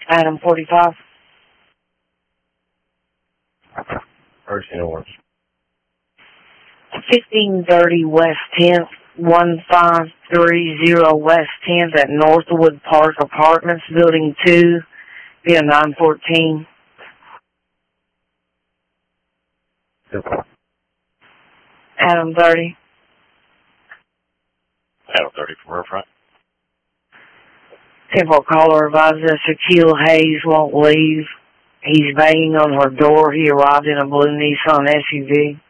Adam 45. First in orange. 1530 West 10th, 1530 West 10th at Northwood Park Apartments, Building 2, via 914. Adam 30. Adam 30 from Riverfront. 10-4 caller advises that Shaquille Hayes won't leave. He's banging on her door. He arrived in a blue Nissan SUV.